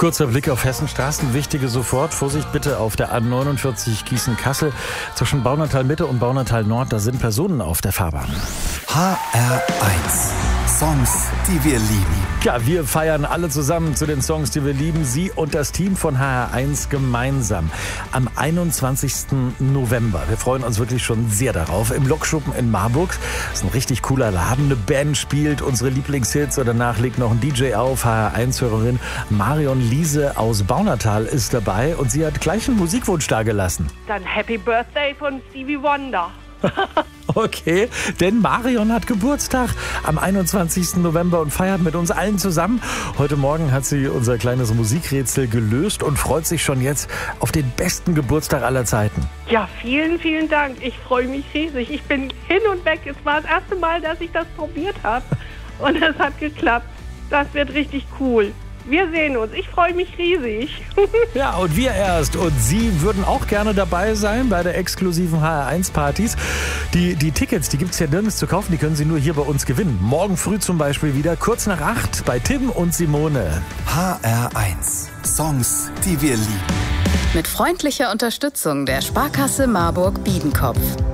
Kurzer Blick auf Hessenstraßen, wichtige sofort. Vorsicht bitte auf der A49 Gießen-Kassel. Zwischen Baunatal Mitte und Baunatal Nord, da sind Personen auf der Fahrbahn. HR1 Songs, die wir lieben. Ja, wir feiern alle zusammen zu den Songs, die wir lieben. Sie und das Team von HR1 gemeinsam. Am 21. November. Wir freuen uns wirklich schon sehr darauf. Im Lokschuppen in Marburg. Das ist ein richtig cooler Laden. Eine Band spielt unsere Lieblingshits und danach legt noch ein DJ auf. HR1-Hörerin Marion Liese aus Baunatal ist dabei und sie hat gleich einen Musikwunsch dagelassen. Dann Happy Birthday von Stevie Wonder. Okay, denn Marion hat Geburtstag am 21. November und feiert mit uns allen zusammen. Heute Morgen hat sie unser kleines Musikrätsel gelöst und freut sich schon jetzt auf den besten Geburtstag aller Zeiten. Ja, vielen, vielen Dank. Ich freue mich riesig. Ich bin hin und weg. Es war das erste Mal, dass ich das probiert habe. Und es hat geklappt. Das wird richtig cool. Wir sehen uns. Ich freue mich riesig. Ja, und wir erst. Und Sie würden auch gerne dabei sein bei der exklusiven HR1-Partys. Die Tickets, die gibt es ja nirgends zu kaufen. Die können Sie nur hier bei uns gewinnen. Morgen früh zum Beispiel wieder, kurz nach 8 bei Tim und Simone. HR1 Songs, die wir lieben. Mit freundlicher Unterstützung der Sparkasse Marburg-Biedenkopf.